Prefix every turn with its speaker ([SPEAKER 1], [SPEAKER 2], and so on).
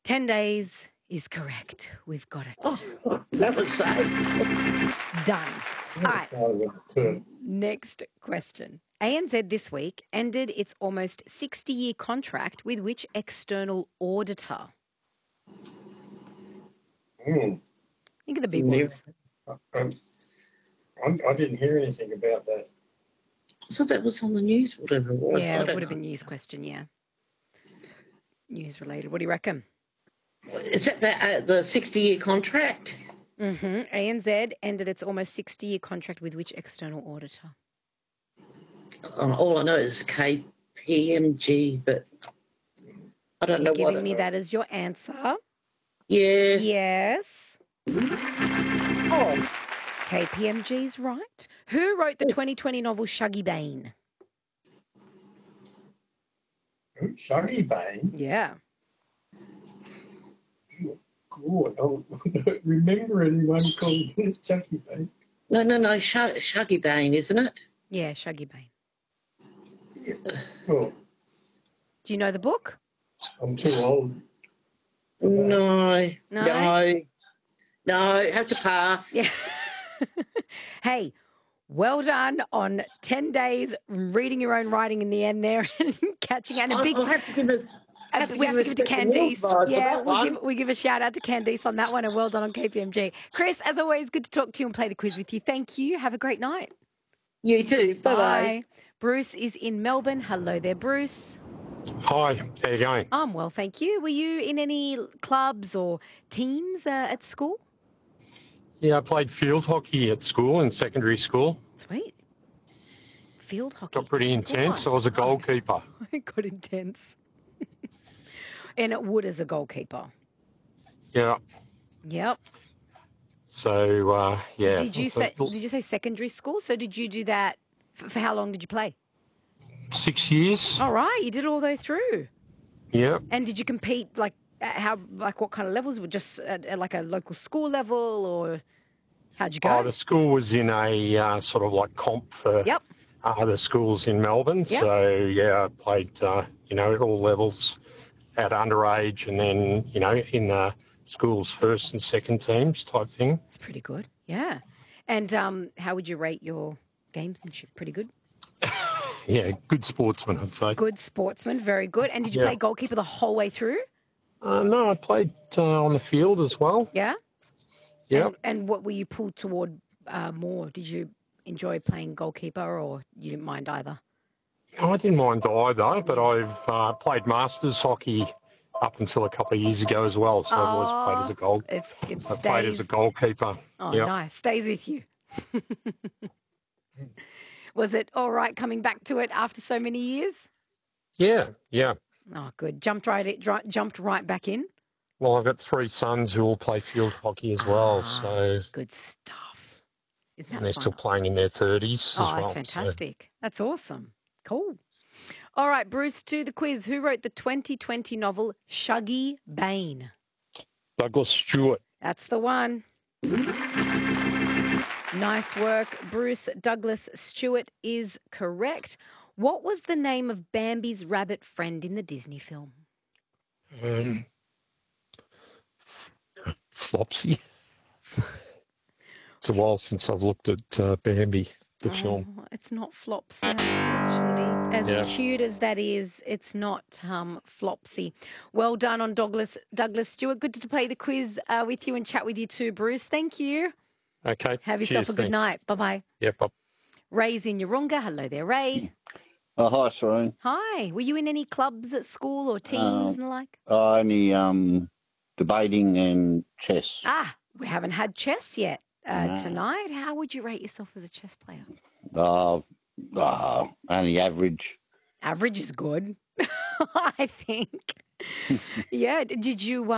[SPEAKER 1] 10 days is correct. We've got it.
[SPEAKER 2] Oh, that was safe.
[SPEAKER 1] Done. All right. Next question. ANZ this week ended its almost 60-year contract with which external auditor? Think of the big ones.
[SPEAKER 3] I didn't hear anything about that.
[SPEAKER 2] So that was on the news, whatever it was.
[SPEAKER 1] Yeah, it would have been news question, yeah. News related. What do you reckon?
[SPEAKER 2] Is that the 60-year contract?
[SPEAKER 1] Mm-hmm. ANZ ended its almost 60-year contract with which external auditor?
[SPEAKER 2] All I know is KPMG, but I don't know what.
[SPEAKER 1] You're giving me that as your answer?
[SPEAKER 2] Yes.
[SPEAKER 1] Yes.
[SPEAKER 2] Oh.
[SPEAKER 1] KPMG's right. Who wrote the 2020 novel Shuggie Bain?
[SPEAKER 3] Shuggie Bain?
[SPEAKER 1] Yeah.
[SPEAKER 3] God, I don't remember anyone called Shuggie Bain.
[SPEAKER 2] No, Shuggie Bain, isn't it?
[SPEAKER 1] Yeah, Shuggie Bain.
[SPEAKER 3] Yeah. Oh.
[SPEAKER 1] Do you know the book?
[SPEAKER 3] I'm too old.
[SPEAKER 2] No.
[SPEAKER 1] No?
[SPEAKER 2] No, have to pass.
[SPEAKER 1] Yeah. Hey, well done on 10 days reading your own writing in the end there and catching out a big...
[SPEAKER 2] We'll have to give it...
[SPEAKER 1] We have to give it to Candice. Yeah, we give a shout out to Candice on that one, and well done on KPMG. Chris, as always, good to talk to you and play the quiz with you. Thank you. Have a great night.
[SPEAKER 2] You too. Bye-bye.
[SPEAKER 1] Bruce is in Melbourne. Hello there, Bruce.
[SPEAKER 4] Hi, how are you going?
[SPEAKER 1] I'm well, thank you. Were you in any clubs or teams at school?
[SPEAKER 4] Yeah, I played field hockey at school, in secondary school.
[SPEAKER 1] Sweet. Field hockey.
[SPEAKER 4] Got pretty intense. I was a goalkeeper.
[SPEAKER 1] It got intense. And it would as a goalkeeper.
[SPEAKER 4] Yeah.
[SPEAKER 1] Yep.
[SPEAKER 4] So, yeah.
[SPEAKER 1] Did you say secondary school? So did you do that for how long did you play?
[SPEAKER 4] 6 years.
[SPEAKER 1] All right, you did it all the way through.
[SPEAKER 4] Yeah.
[SPEAKER 1] And did you compete what kind of levels? Just at like a local school level, or how'd you go?
[SPEAKER 4] The school was in a sort of like comp for other schools in Melbourne.
[SPEAKER 1] Yep.
[SPEAKER 4] So, yeah, I played, at all levels at underage and then, in the school's first and second teams type thing.
[SPEAKER 1] That's pretty good, yeah. And how would you rate your gamesmanship? Pretty good?
[SPEAKER 4] Yeah, good sportsman, I'd say.
[SPEAKER 1] Good sportsman, very good. And did you play goalkeeper the whole way through?
[SPEAKER 4] No, I played on the field as well.
[SPEAKER 1] Yeah?
[SPEAKER 4] Yeah.
[SPEAKER 1] And what were you pulled toward more? Did you enjoy playing goalkeeper or you didn't mind either?
[SPEAKER 4] I didn't mind either, but I've played Masters hockey up until a couple of years ago as well, so I've always played as a goalkeeper. I played as a goalkeeper.
[SPEAKER 1] Oh, nice. Stays with you. Was it all right coming back to it after so many years?
[SPEAKER 4] Yeah.
[SPEAKER 1] Oh, good. Jumped right back in?
[SPEAKER 4] Well, I've got 3 sons who all play field hockey as well, so...
[SPEAKER 1] Good stuff. Isn't that
[SPEAKER 4] and they're
[SPEAKER 1] fun?
[SPEAKER 4] still playing in their 30s as well.
[SPEAKER 1] Oh, that's fantastic. So. That's awesome. Cool. All right, Bruce, to the quiz. Who wrote the 2020 novel Shuggie Bain?
[SPEAKER 4] Douglas Stewart.
[SPEAKER 1] That's the one. Nice work, Bruce. Douglas Stewart is correct. What was the name of Bambi's rabbit friend in the Disney film?
[SPEAKER 4] Flopsy. It's a while since I've looked at Bambi, the film.
[SPEAKER 1] It's not Flopsy, unfortunately. As cute as that is, it's not Flopsy. Well done on Douglas Stewart. Good to play the quiz with you and chat with you too, Bruce. Thank you.
[SPEAKER 4] Okay.
[SPEAKER 1] Have yourself a good night. Bye-bye.
[SPEAKER 4] Yeah, bye.
[SPEAKER 1] Ray's in Yarunga. Hello there, Ray.
[SPEAKER 5] Hi, Shireen.
[SPEAKER 1] Hi. Were you in any clubs at school or teams and the like?
[SPEAKER 5] Only debating and chess.
[SPEAKER 1] We haven't had chess yet tonight. How would you rate yourself as a chess player?
[SPEAKER 5] Only average.
[SPEAKER 1] Average is good, I think. Yeah. Did you